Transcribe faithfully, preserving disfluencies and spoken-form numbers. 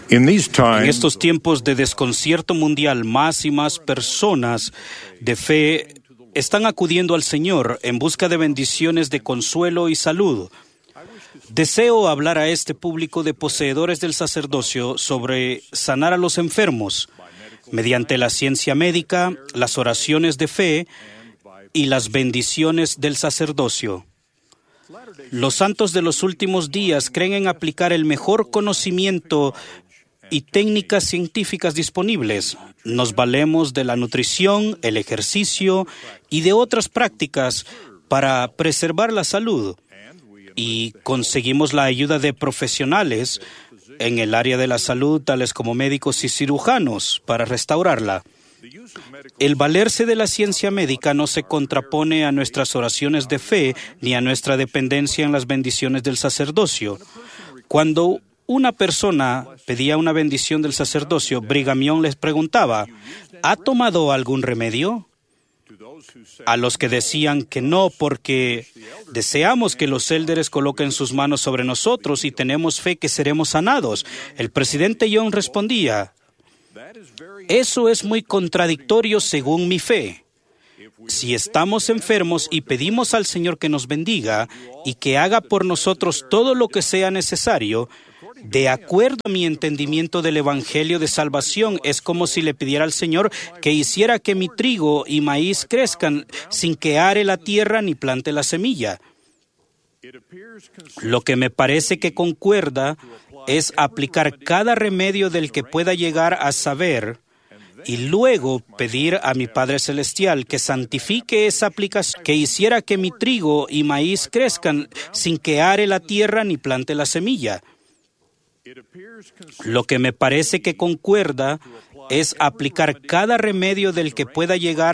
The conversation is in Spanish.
In these times, En estos tiempos de desconcierto mundial, más y más personas de fe están acudiendo al Señor en busca de bendiciones de consuelo y salud. Deseo hablar a este público de poseedores del sacerdocio sobre sanar a los enfermos mediante la ciencia médica, las oraciones de fe y las bendiciones del sacerdocio. Los santos de los últimos días creen en aplicar el mejor conocimiento y técnicas científicas disponibles. Nos valemos de la nutrición, el ejercicio y de otras prácticas para preservar la salud. Y conseguimos la ayuda de profesionales en el área de la salud, tales como médicos y cirujanos, para restaurarla. El valerse de la ciencia médica no se contrapone a nuestras oraciones de fe ni a nuestra dependencia en las bendiciones del sacerdocio. Cuando una persona pedía una bendición del sacerdocio, Brigham Young les preguntaba, ¿ha tomado algún remedio? A los que decían que no, porque deseamos que los élderes coloquen sus manos sobre nosotros y tenemos fe que seremos sanados. El presidente Young respondía, eso es muy contradictorio según mi fe. Si estamos enfermos y pedimos al Señor que nos bendiga y que haga por nosotros todo lo que sea necesario, de acuerdo a mi entendimiento del Evangelio de Salvación, es como si le pidiera al Señor que hiciera que mi trigo y maíz crezcan sin que are la tierra ni plante la semilla. Lo que me parece que concuerda es aplicar cada remedio del que pueda llegar a saber y luego pedir a mi Padre Celestial que santifique esa aplicación, que hiciera que mi trigo y maíz crezcan sin que are la tierra ni plante la semilla. Lo que me parece que concuerda es aplicar cada remedio del que pueda llegar